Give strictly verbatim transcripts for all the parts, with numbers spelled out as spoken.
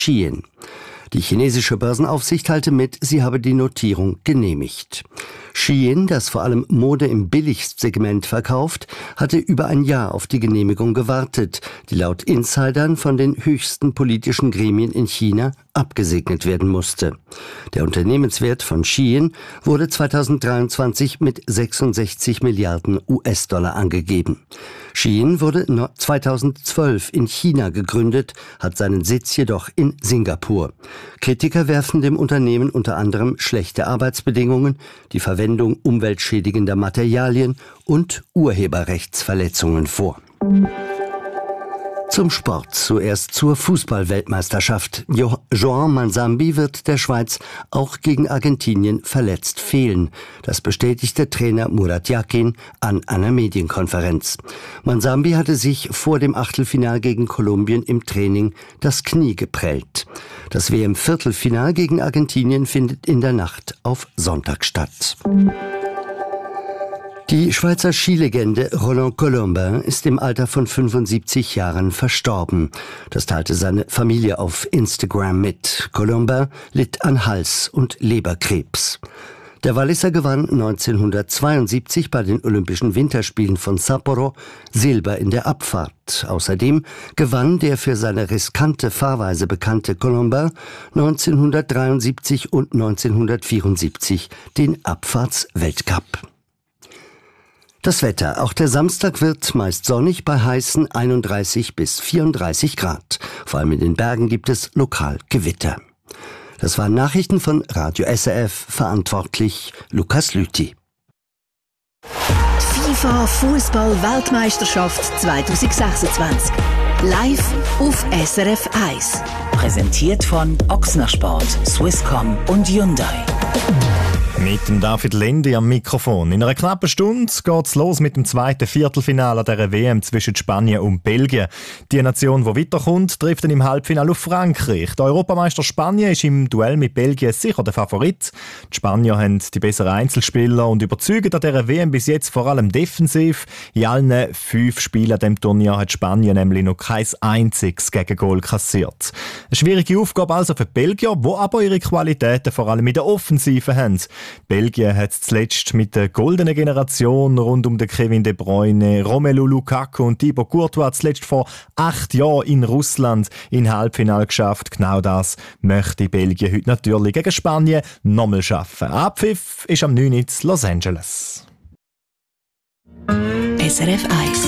Shein. Die chinesische Börsenaufsicht teilte mit, sie habe die Notierung genehmigt. Shein, das vor allem Mode im Billigsegment verkauft, hatte über ein Jahr auf die Genehmigung gewartet, die laut Insidern von den höchsten politischen Gremien in China abgesegnet werden musste. Der Unternehmenswert von Shein wurde zweitausenddreiundzwanzig mit sechsundsechzig Milliarden U S-Dollar angegeben. Shein wurde zweitausendzwölf in China gegründet, hat seinen Sitz jedoch in Singapur. Kritiker werfen dem Unternehmen unter anderem schlechte Arbeitsbedingungen, die Verwendung umweltschädigender Materialien und Urheberrechtsverletzungen vor. Zum Sport, zuerst zur Fußball-Weltmeisterschaft. Jo- Joan Manzambi wird der Schweiz auch gegen Argentinien verletzt fehlen. Das bestätigte Trainer Murat Yakin an einer Medienkonferenz. Manzambi hatte sich vor dem Achtelfinal gegen Kolumbien im Training das Knie geprellt. Das W M-Viertelfinal gegen Argentinien findet in der Nacht auf Sonntag statt. Die Schweizer Skilegende Roland Colombin ist im Alter von fünfundsiebzig Jahren verstorben. Das teilte seine Familie auf Instagram mit. Colombin litt an Hals- und Leberkrebs. Der Walliser gewann neunzehnhundertzweiundsiebzig bei den Olympischen Winterspielen von Sapporo Silber in der Abfahrt. Außerdem gewann der für seine riskante Fahrweise bekannte Colombin neunzehnhundertdreiundsiebzig und neunzehnhundertvierundsiebzig den Abfahrtsweltcup. Das Wetter. Auch der Samstag wird meist sonnig bei heißen einunddreißig bis vierunddreißig Grad. Vor allem in den Bergen gibt es lokal Gewitter. Das waren Nachrichten von Radio S R F, verantwortlich Lukas Lüthi. FIFA Fußball-Weltmeisterschaft zwanzig sechsundzwanzig. Live auf S R F eins. Präsentiert von Ochsner Sport, Swisscom und Hyundai. Mit dem David Lendi am Mikrofon. In einer knappen Stunde geht's los mit dem zweiten Viertelfinale der W M zwischen Spanien und Belgien. Die Nation, die weiterkommt, trifft dann im Halbfinale auf Frankreich. Der Europameister Spanien ist im Duell mit Belgien sicher der Favorit. Die Spanier haben die besseren Einzelspieler und überzeugen an dieser W M bis jetzt vor allem defensiv. In allen fünf Spielen an diesem Turnier hat Spanien nämlich noch kein einziges Gegengol kassiert. Eine schwierige Aufgabe also für die Belgier, die aber ihre Qualitäten vor allem in der Offensive haben. Belgien hat zuletzt mit der goldenen Generation rund um den Kevin De Bruyne, Romelu Lukaku und Thibaut Courtois zuletzt vor acht Jahren in Russland in Halbfinale geschafft. Genau das möchte Belgien heute natürlich gegen Spanien nochmal schaffen. Abpfiff ist am neun Uhr in Los Angeles. S R F eins.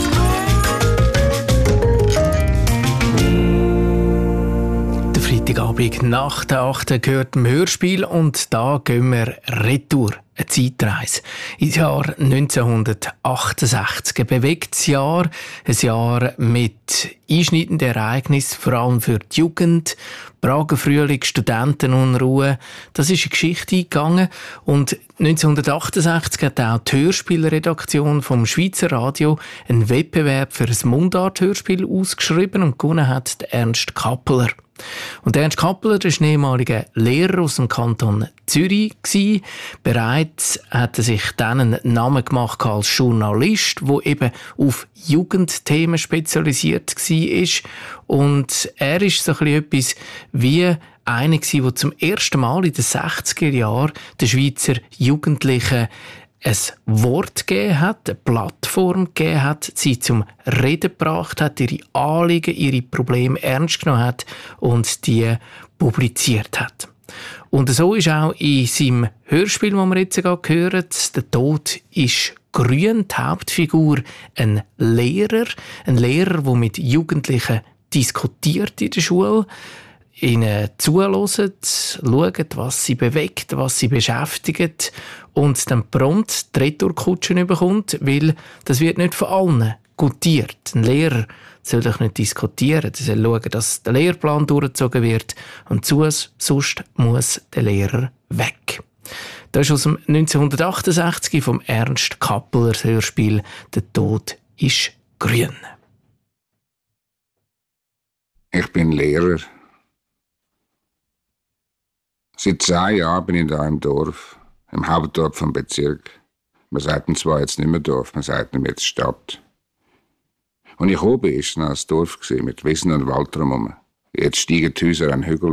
Freitagabend nach der achten gehört im Hörspiel und da gehen wir retour. Eine Zeitreise ins Jahr neunzehnhundertachtundsechzig. Ein bewegtes Jahr, ein Jahr mit einschneidenden Ereignissen, vor allem für die Jugend. Prager Frühling, Studentenunruhe, das ist eine Geschichte eingegangen. Und neunzehnhundertachtundsechzig hat auch die Hörspielredaktion vom Schweizer Radio einen Wettbewerb für ein Mundart-Hörspiel ausgeschrieben und gewonnen hat der Ernst Kappeler. Und Ernst Kappeler, der war ein ehemaliger Lehrer aus dem Kanton Zürich. Bereits hat er sich dann einen Namen gemacht als Journalist, der eben auf Jugendthemen spezialisiert war. Und er ist so ein bisschen etwas wie einer, der zum ersten Mal in den sechziger Jahren den Schweizer Jugendlichen ein Wort gegeben hat, eine Plattform gegeben hat, sie zum Reden gebracht hat, ihre Anliegen, ihre Probleme ernst genommen hat und die publiziert hat. Und so ist auch in seinem Hörspiel, das wir jetzt gerade hören, «Der Tod ist grün», die Hauptfigur ein Lehrer, ein Lehrer, der mit Jugendlichen diskutiert in der Schule, ihnen zuhören, schauen, was sie bewegt, was sie beschäftigt und dann prompt die Retourkutsche bekommt, weil das wird nicht von allen gutiert. Ein Lehrer soll doch nicht diskutieren, er soll schauen, dass der Lehrplan durchgezogen wird und sonst muss der Lehrer weg. Das ist aus dem neunzehnhundertachtundsechzig vom Ernst Kappeler Hörspiel «Der Tod ist grün». Ich bin Lehrer. Seit zehn Jahren bin ich da im Dorf, im Hauptdorf vom Bezirk. Man sagt ihm zwar jetzt nicht mehr Dorf, man sagt ihm jetzt Stadt. Und ich oben ist noch ein Dorf mit Wiesen und Wald drumherum. Jetzt steigen die Häuser an Hügel